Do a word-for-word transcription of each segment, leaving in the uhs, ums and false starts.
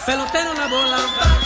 Pelotero la bola.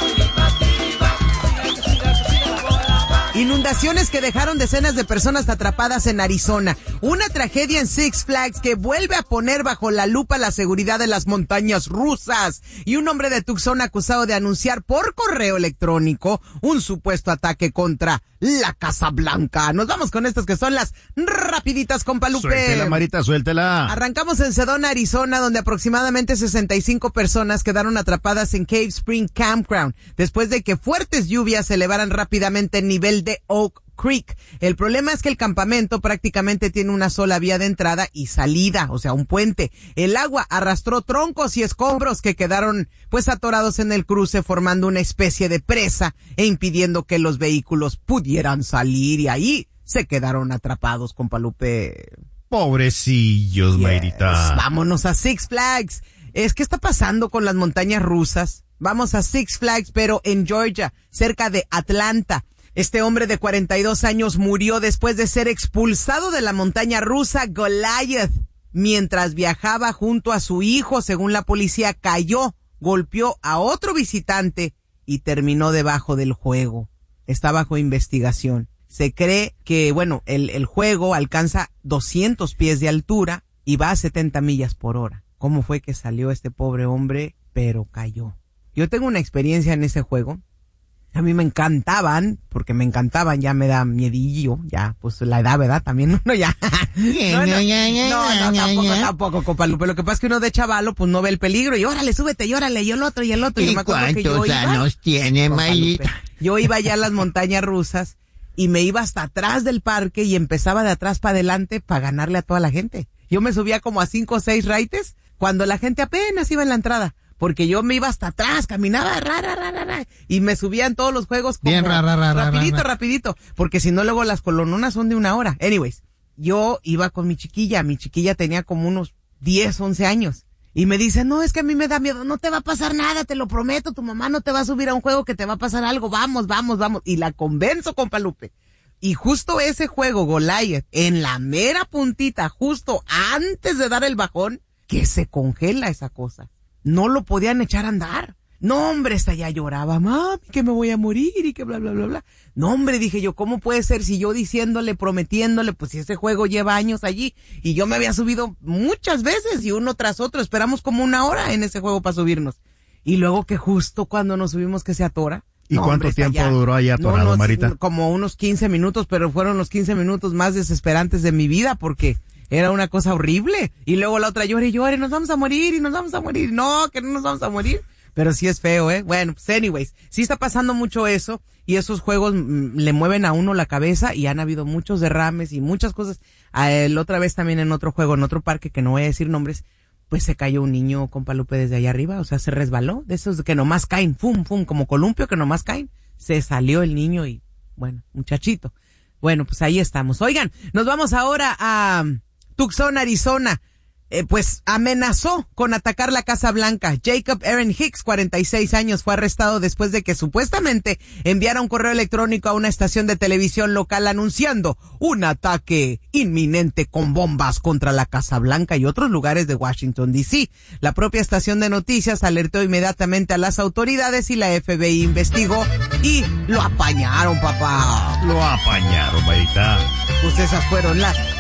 Inundaciones que dejaron decenas de personas atrapadas en Arizona. Una tragedia en Six Flags que vuelve a poner bajo la lupa la seguridad de las montañas rusas. Y un hombre de Tucson acusado de anunciar por correo electrónico un supuesto ataque contra la Casa Blanca. Nos vamos con estas que son las rapiditas, compa Lupe. Suéltela, Marita, suéltela. Arrancamos en Sedona, Arizona, donde aproximadamente sesenta y cinco personas quedaron atrapadas en Cave Spring Campground después de que fuertes lluvias elevaran rápidamente el nivel de Oak Creek. El problema es que el campamento prácticamente tiene una sola vía de entrada y salida, o sea, un puente. El agua arrastró troncos y escombros que quedaron pues atorados en el cruce, formando una especie de presa e impidiendo que los vehículos pudieran salir, y ahí se quedaron atrapados, compa Lupe. Pobrecillos, yes. Mayrita. Vámonos a Six Flags. Es que está pasando con las montañas rusas. Vamos a Six Flags, pero en Georgia, cerca de Atlanta. Este hombre de cuarenta y dos años murió después de ser expulsado de la montaña rusa Goliath. Mientras viajaba junto a su hijo, según la policía, cayó, golpeó a otro visitante y terminó debajo del juego. Está bajo investigación. Se cree que, bueno, el, el juego alcanza doscientos pies de altura y va a setenta millas por hora. ¿Cómo fue que salió este pobre hombre? Pero cayó. Yo tengo una experiencia en ese juego. A mí me encantaban, porque me encantaban, ya me da miedillo, ya, pues la edad, ¿verdad? También uno ya. No, no, no, no, tampoco, tampoco, compa Lupe. Lo que pasa es que uno de chavalo, pues no ve el peligro, y órale, súbete, y órale, y el otro, y el otro. ¿Y cuántos años tiene, Mayrita? Yo iba ya a las montañas rusas, y me iba hasta atrás del parque, y empezaba de atrás para adelante para ganarle a toda la gente. Yo me subía como a cinco o seis raites, cuando la gente apenas iba en la entrada. Porque yo me iba hasta atrás, caminaba, ra, ra, ra, ra, ra, y me subía en todos los juegos como bien, ra, ra, ra, rapidito, ra, ra. rapidito, porque si no luego las colononas son de una hora. Anyways, yo iba con mi chiquilla, mi chiquilla tenía como unos diez, once años, y me dice, no, es que a mí me da miedo, no te va a pasar nada, te lo prometo, tu mamá no te va a subir a un juego que te va a pasar algo, vamos, vamos, vamos, y la convenzo, compa Lupe. Y justo ese juego, Goliath, en la mera puntita, justo antes de dar el bajón, que se congela esa cosa. No lo podían echar a andar. No, hombre, esta ya lloraba, mami, que me voy a morir y que bla, bla, bla, bla. No, hombre, dije yo, ¿cómo puede ser si yo diciéndole, prometiéndole, pues si ese juego lleva años allí y yo me había subido muchas veces y uno tras otro, esperamos como una hora en ese juego para subirnos. Y luego que justo cuando nos subimos que se atora. ¿Y no, cuánto hombre, tiempo ya, duró ahí atorado, no, no, Marita? Como unos quince minutos, pero fueron los quince minutos más desesperantes de mi vida porque era una cosa horrible. Y luego la otra llore y llore, nos vamos a morir y nos vamos a morir. No, que no nos vamos a morir. Pero sí es feo, ¿eh? Bueno, pues anyways, sí está pasando mucho eso y esos juegos mm, le mueven a uno la cabeza y han habido muchos derrames y muchas cosas. A él, otra vez también en otro juego, en otro parque que no voy a decir nombres, pues se cayó un niño, compa Lupe, desde allá arriba, o sea, se resbaló, de esos que nomás caen, fum, fum, como columpio que nomás caen. Se salió el niño y, bueno, muchachito. Bueno, pues ahí estamos. Oigan, nos vamos ahora a Tucson, Arizona. Eh, pues amenazó con atacar la Casa Blanca. Jacob Aaron Hicks, cuarenta y seis años, fue arrestado después de que supuestamente enviara un correo electrónico a una estación de televisión local anunciando un ataque inminente con bombas contra la Casa Blanca y otros lugares de Washington, D C La propia estación de noticias alertó inmediatamente a las autoridades y la F B I investigó y lo apañaron, papá. Lo apañaron, Marita. Pues esas fueron las